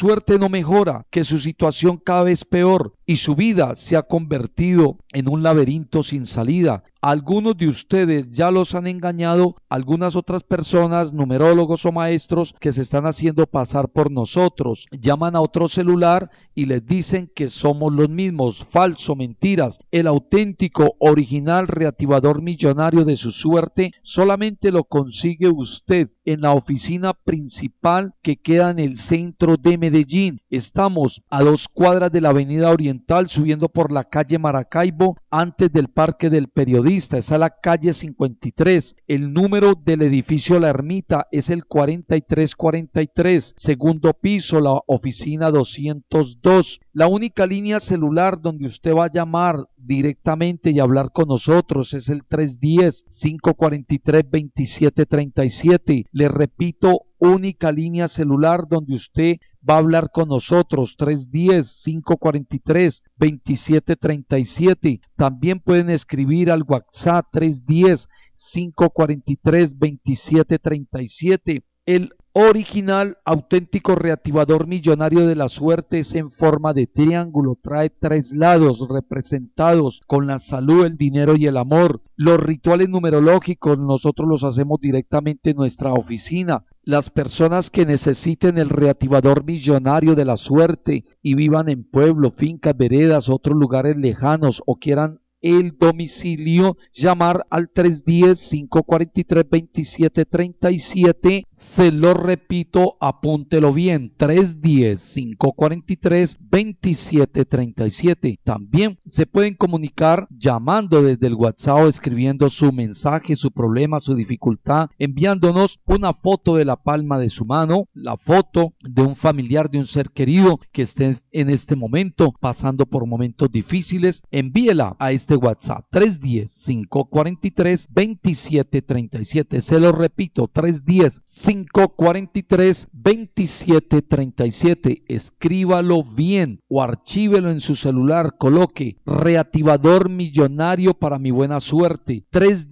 suerte no mejora, que su situación cada vez peor y su vida se ha convertido en un laberinto sin salida. Algunos de ustedes ya los han engañado, algunas otras personas, numerólogos o maestros, que se están haciendo pasar por nosotros. Llaman a otro celular y les dicen que somos los mismos. Falso, mentiras. El auténtico, original reactivador millonario de su suerte solamente lo consigue usted en la oficina principal que queda en el centro de Medellín. Estamos a 2 cuadras de la avenida Oriental, subiendo por la calle Maracaibo, antes del Parque del Periodista. Está la calle 53. El número del edificio La Ermita es el 4343, segundo piso, la oficina 202. La única línea celular donde usted va a llamar directamente y hablar con nosotros es el 310-543-2737. Le repito, única línea celular donde usted va a hablar con nosotros, 310-543-2737. También pueden escribir al WhatsApp 310-543-2737. El original, auténtico reactivador millonario de la suerte es en forma de triángulo, trae 3 lados representados con la salud, el dinero y el amor. Los rituales numerológicos nosotros los hacemos directamente en nuestra oficina. Las personas que necesiten el reactivador millonario de la suerte y vivan en pueblos, fincas, veredas, otros lugares lejanos o quieran el domicilio, llamar al 310-543-2737. Se lo repito, apúntelo bien, 310-543-2737. También se pueden comunicar llamando desde el WhatsApp o escribiendo su mensaje, su problema, su dificultad, enviándonos una foto de la palma de su mano, la foto de un familiar, de un ser querido que esté en este momento pasando por momentos difíciles. Envíela a este WhatsApp 310-543-2737. Se lo repito, 310-543-2737. Escríbalo bien o archívelo en su celular. Coloque reactivador millonario para mi buena suerte.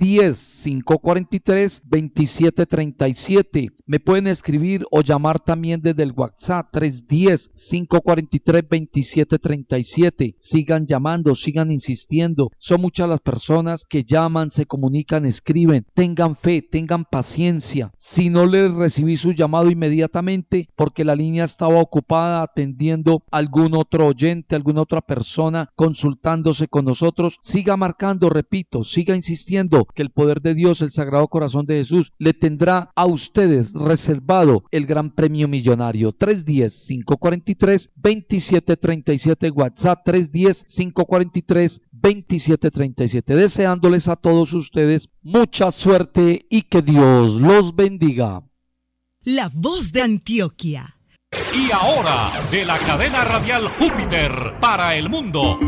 310-543-2737. Me pueden escribir o llamar también desde el WhatsApp 310-543-2737. Sigan llamando, sigan insistiendo. Son muchas las personas que llaman, se comunican, escriben. Tengan fe, tengan paciencia. Si no les recibí su llamado inmediatamente porque la línea estaba ocupada atendiendo a algún otro oyente, alguna otra persona consultándose con nosotros, siga marcando, repito, siga insistiendo que el poder de Dios, el Sagrado Corazón de Jesús, le tendrá a ustedes reservado el gran premio millonario. 310-543-2737, WhatsApp 310-543-2737. Deseándoles a todos ustedes mucha suerte y que Dios los bendiga. La voz de Antioquia. Y ahora, de la cadena radial Júpiter para el mundo,